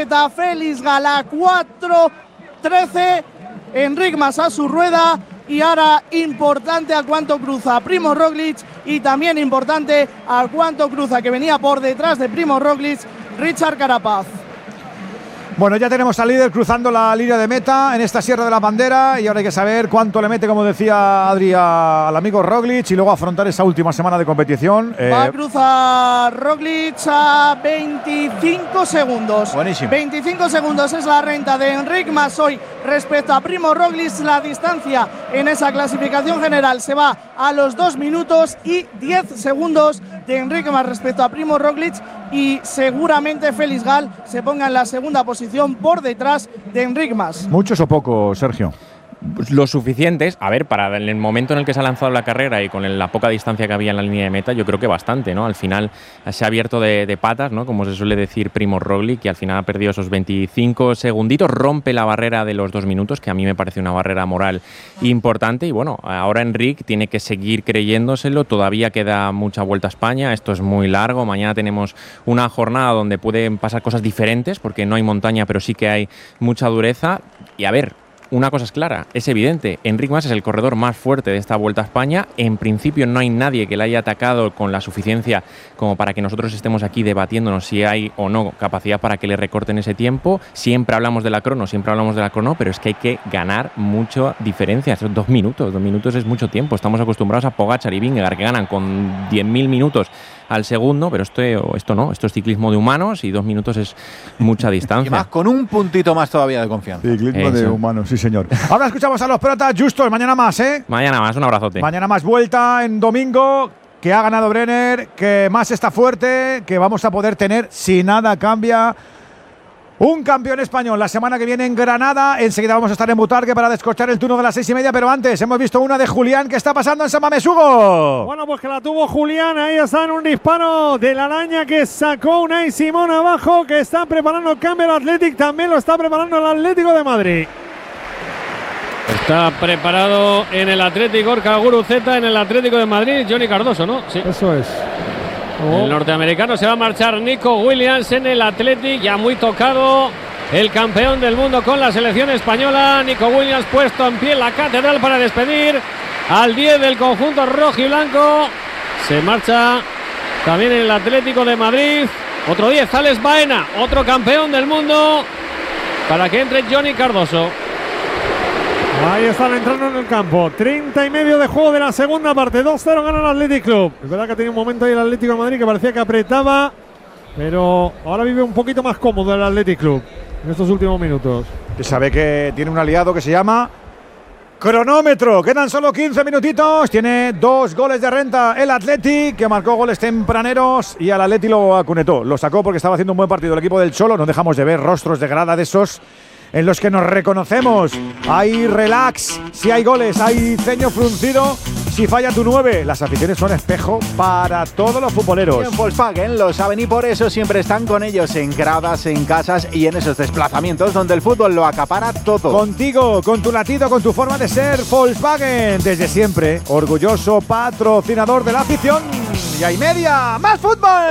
meta. Félix Gala 4-13. Enric Mas a su rueda. Y ahora importante a cuánto cruza Primož Roglič, y también importante a cuánto cruza, que venía por detrás de Primož Roglič, Richard Carapaz. Bueno, ya tenemos al líder cruzando la línea de meta en esta Sierra de la Bandera, y ahora hay que saber cuánto le mete, como decía Adri, al amigo Roglič, y luego afrontar esa última semana de competición. Va a cruzar Roglič a 25 segundos. Buenísimo. 25 segundos es la renta de Enric Mas hoy respecto a Primož Roglič. La distancia en esa clasificación general se va a los 2 minutos y 10 segundos de Enric Mas respecto a Primož Roglič, y seguramente Félix Gall se ponga en la segunda posición por detrás de Enric Mas. ¿Muchos o pocos, Sergio? Pues lo suficientes, a ver, para el momento en el que se ha lanzado la carrera y con la poca distancia que había en la línea de meta, yo creo que bastante, ¿no? Al final se ha abierto de patas, ¿no? Como se suele decir Primož Roglič, que al final ha perdido esos 25 segunditos, rompe la barrera de los 2 minutos, que a mí me parece una barrera moral importante, y bueno, ahora Enric tiene que seguir creyéndoselo, todavía queda mucha Vuelta a España, esto es muy largo, mañana tenemos una jornada donde pueden pasar cosas diferentes, porque no hay montaña, pero sí que hay mucha dureza, y a ver, una cosa es clara, es evidente, Enric Mas es el corredor más fuerte de esta Vuelta a España. En principio no hay nadie que le haya atacado con la suficiencia como para que nosotros estemos aquí debatiéndonos si hay o no capacidad para que le recorten ese tiempo. Siempre hablamos de la crono, pero es que hay que ganar mucha diferencia. Son 2 minutos, 2 minutos es mucho tiempo. Estamos acostumbrados a Pogačar y Vingegaard, que ganan con 10.000 minutos al segundo, pero esto no, esto es ciclismo de humanos y 2 minutos es mucha distancia. Y más con un puntito más todavía de confianza. Ciclismo de humanos, sí señor. Ahora escuchamos a los protas justos, mañana más, ¿eh? Mañana más, un abrazote. Mañana más vuelta en domingo, que ha ganado Brenner, que Mas está fuerte, que vamos a poder tener, si nada cambia, un campeón español la semana que viene en Granada. Enseguida vamos a estar en Butarque para descorchar el turno de las 6:30, pero antes hemos visto una de Julián. ¿Qué está pasando en San Mamés, Hugo? Bueno, pues que la tuvo Julián, ahí está en un disparo de la araña que sacó Unai Simón abajo, que está preparando Campbell Athletic, también lo está preparando el Atlético de Madrid. Está preparado en el Atlético Gorka Guruzeta, en el Atlético de Madrid, Johnny Cardoso, ¿no? Sí. Eso es. El norteamericano se va a marchar Nico Williams en el Athletic, ya muy tocado el campeón del mundo con la selección española. Nico Williams puesto en pie en la catedral para despedir al 10 del conjunto rojo y blanco. Se marcha también en el Atlético de Madrid. Otro 10, Alex Baena, otro campeón del mundo, para que entre Johnny Cardoso. Ahí están entrando en el campo. 30 y medio de juego de la segunda parte. 2-0 gana el Athletic Club. Es verdad que tenía un momento ahí el Atlético de Madrid que parecía que apretaba, pero ahora vive un poquito más cómodo el Athletic Club en estos últimos minutos. Que sabe que tiene un aliado que se llama cronómetro. Quedan solo 15 minutitos. Tiene 2 goles de renta el Athletic, que marcó goles tempraneros, y al Athletic lo acunetó. Lo sacó porque estaba haciendo un buen partido el equipo del Cholo. No dejamos de ver rostros de grada de esos en los que nos reconocemos. Hay relax si hay goles, hay ceño fruncido si falla tu 9. Las aficiones son espejo para todos los futboleros. En Volkswagen lo saben, y por eso siempre están con ellos en gradas, en casas y en esos desplazamientos donde el fútbol lo acapara todo. Contigo, con tu latido, con tu forma de ser, Volkswagen, desde siempre, orgulloso patrocinador de la afición. Y hay media, más fútbol.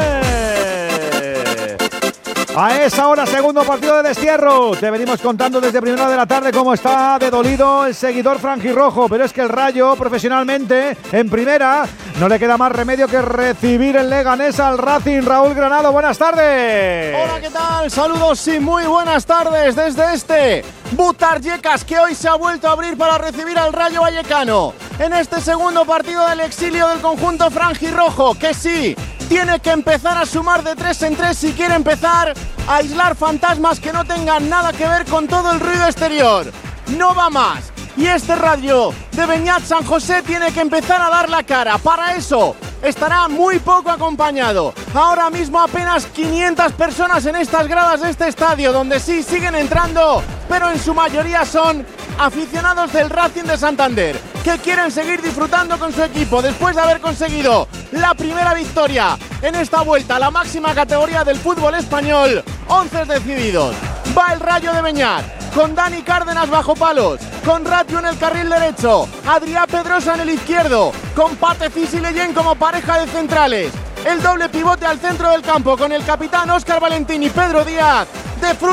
A esa hora, segundo partido de destierro. Te venimos contando desde primera de la tarde cómo está de dolido el seguidor franjirrojo, pero es que el Rayo, profesionalmente, en primera, no le queda más remedio que recibir el Leganés al Racing. Raúl Granado, buenas tardes. Hola, ¿qué tal? Saludos y muy buenas tardes desde este Butarque, que hoy se ha vuelto a abrir para recibir al Rayo Vallecano en este segundo partido del exilio del conjunto franjirrojo, que sí, tiene que empezar a sumar de 3 en 3 si quiere empezar a aislar fantasmas que no tengan nada que ver con todo el ruido exterior. No va más. Y este Rayo de Beñat San José tiene que empezar a dar la cara. Para eso estará muy poco acompañado. Ahora mismo apenas 500 personas en estas gradas de este estadio, donde sí siguen entrando, pero en su mayoría son aficionados del Racing de Santander, que quieren seguir disfrutando con su equipo después de haber conseguido la primera victoria en esta vuelta a la máxima categoría del fútbol español. 11 decididos. Va el Rayo de Beñat, con Dani Cárdenas bajo palos, con Ratio en el carril derecho, Adrià Pedrosa en el izquierdo, con Pate Fis y Leyen como pareja de centrales. El doble pivote al centro del campo con el capitán Óscar Valentín y Pedro Díaz de